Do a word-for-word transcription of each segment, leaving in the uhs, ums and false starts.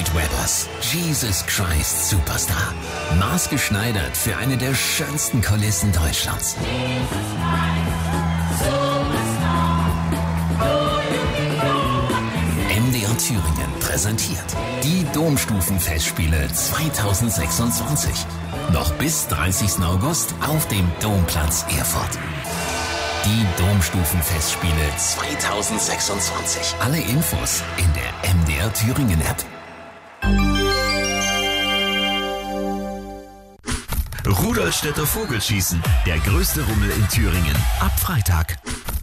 Lloyd Webbers, Jesus Christ Superstar. Maßgeschneidert für eine der schönsten Kulissen Deutschlands. M D R Thüringen präsentiert die Domstufenfestspiele zweitausendsechsundzwanzig. Noch bis dreißigsten August auf dem Domplatz Erfurt. Die Domstufenfestspiele zweitausendsechsundzwanzig. Alle Infos in der M D R Thüringen App. Rudolstädter Vogelschießen, der größte Rummel in Thüringen. Ab Freitag.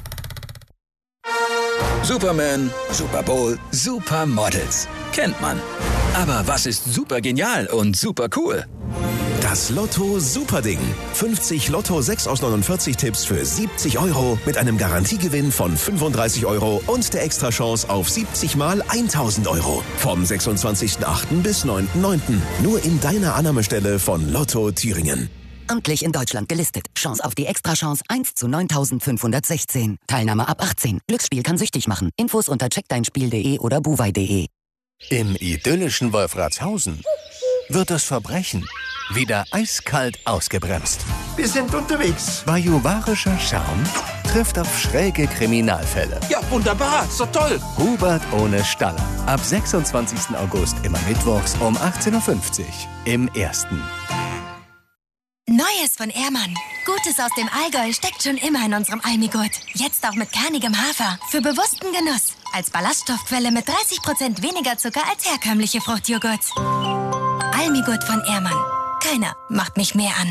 Superman, Super Bowl, Supermodels. Kennt man. Aber was ist super genial und super cool? Das Lotto Superding. fünfzig Lotto sechs aus neunundvierzig Tipps für siebzig Euro mit einem Garantiegewinn von fünfunddreißig Euro und der Extrachance auf siebzig mal tausend Euro. Vom sechsundzwanzigsten achten bis neunten neunten Nur in deiner Annahmestelle von Lotto Thüringen. Amtlich in Deutschland gelistet. Chance auf die Extrachance eins zu neuntausendfünfhundertsechzehn. Teilnahme ab achtzehn. Glücksspiel kann süchtig machen. Infos unter checkdeinspiel punkt de oder buwei punkt de. Im idyllischen Wolfratshausen wird das Verbrechen wieder eiskalt ausgebremst. Wir sind unterwegs. Bajuwarischer Charme trifft auf schräge Kriminalfälle. Ja, wunderbar. Ist doch toll. Hubert ohne Staller. Ab sechsundzwanzigsten August immer mittwochs um achtzehn Uhr fünfzig im Ersten. Neues von Ehrmann. Gutes aus dem Allgäu steckt schon immer in unserem Almigurt. Jetzt auch mit kernigem Hafer. Für bewussten Genuss. Als Ballaststoffquelle mit dreißig Prozent weniger Zucker als herkömmliche Fruchtjoghurts. Almigurt von Ehrmann. Keiner macht mich mehr an.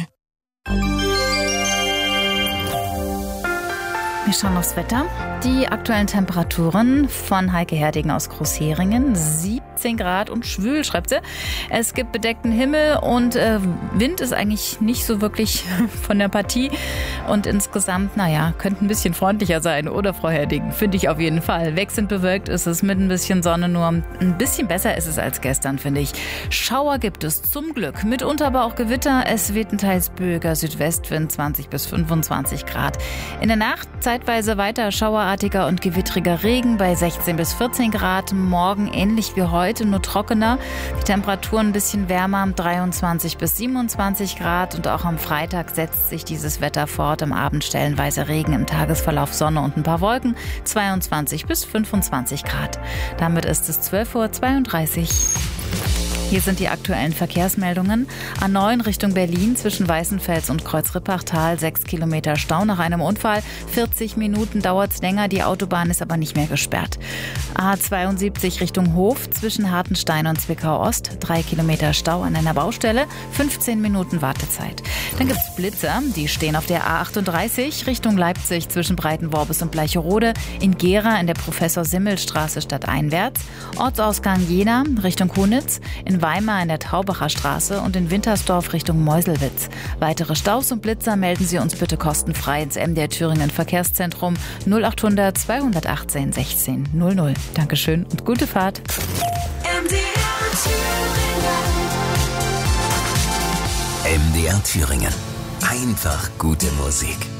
Wir schauen aufs Wetter. Die aktuellen Temperaturen von Heike Herdegen aus Großheringen. siebzehn Grad und schwül, schreibt sie. Es gibt bedeckten Himmel und äh, Wind ist eigentlich nicht so wirklich von der Partie. Und insgesamt, naja, könnte ein bisschen freundlicher sein, oder Frau Herdegen? Finde ich auf jeden Fall. Wechselnd bewölkt ist es mit ein bisschen Sonne, nur ein bisschen besser ist es als gestern, finde ich. Schauer gibt es zum Glück, mitunter aber auch Gewitter. Es weht ein teils böiger Südwestwind, zwanzig bis fünfundzwanzig Grad. In der Nacht zeitweise weiter schauerartiger und gewittriger Regen bei sechzehn bis vierzehn Grad. Morgen ähnlich wie heute, nur trockener. Die Temperaturen ein bisschen wärmer, dreiundzwanzig bis siebenundzwanzig Grad. Und auch am Freitag setzt sich dieses Wetter fort. Am Abend stellenweise Regen, im Tagesverlauf Sonne und ein paar Wolken. zweiundzwanzig bis fünfundzwanzig Grad. Damit ist es zwölf Uhr zweiunddreißig. Hier sind die aktuellen Verkehrsmeldungen. A neun Richtung Berlin zwischen Weißenfels und Kreuzrippachtal. Sechs Kilometer Stau nach einem Unfall. vierzig Minuten dauert es länger. Die Autobahn ist aber nicht mehr gesperrt. A zweiundsiebzig Richtung Hof zwischen Hartenstein und Zwickau Ost. Drei Kilometer Stau an einer Baustelle. fünfzehn Minuten Wartezeit. Dann gibt es Blitzer. Die stehen auf der A achtunddreißig Richtung Leipzig zwischen Breitenworbis und Bleicherode. In Gera in der Professor-Simmel-Straße stadteinwärts. Ortsausgang Jena Richtung Kunitz. In Weimar in der Taubacher Straße und in Wintersdorf Richtung Meuselwitz. Weitere Staus und Blitzer melden Sie uns bitte kostenfrei ins M D R Thüringen Verkehrszentrum null achthundert zweihundertachtzehn sechzehn null null. Dankeschön und gute Fahrt. M D R Thüringen. M D R Thüringen. Einfach gute Musik.